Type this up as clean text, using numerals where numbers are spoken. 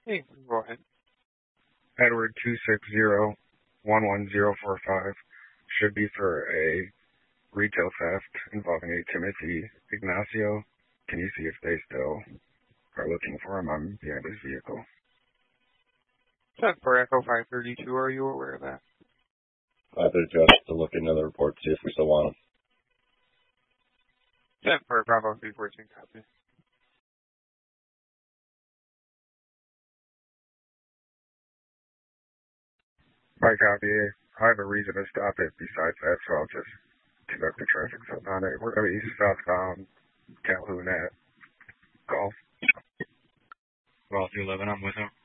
Hey, go ahead. Edward 260-11045 should be for a retail theft involving a Timothy Ignacio. Can you see if they still are looking for him? I'm behind his vehicle. Check for Echo 532. Are you aware of that? 532. I have to look into the report to see if we still want him. Check for Bravo 314. Copy. By copy. I have a reason to stop it besides that, so I'll just conduct the traffic stop on it. We're going to east southbound Calhoun at Golf. Golf 11, I'm with him.